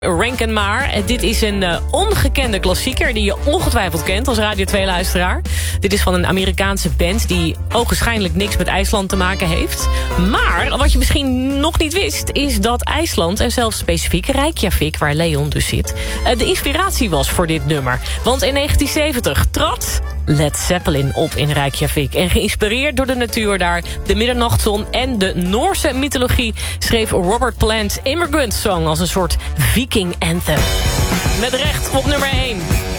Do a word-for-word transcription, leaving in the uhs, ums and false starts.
Ranken maar. Dit is een uh, ongekende klassieker die je ongetwijfeld kent als Radio twee-luisteraar. Dit is van een Amerikaanse band die ogenschijnlijk niks met IJsland te maken heeft. Maar wat je misschien nog niet wist is dat IJsland en zelfs specifiek Reykjavik, waar Leon dus zit, uh, de inspiratie was voor dit nummer. Want in negentien zeventig trad Led Zeppelin op in Reykjavik. En geïnspireerd door de natuur daar, de middernachtzon en de Noorse mythologie schreef Robert Plant's Immigrant Song als een soort Viking anthem. Met recht op nummer één.